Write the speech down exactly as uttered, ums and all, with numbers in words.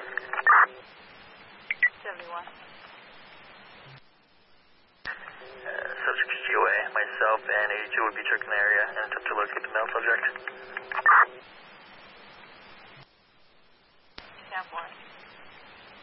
seventy-one. Uh, subject is G O A. Myself and A two would be checking the area and attempt to locate the male subject.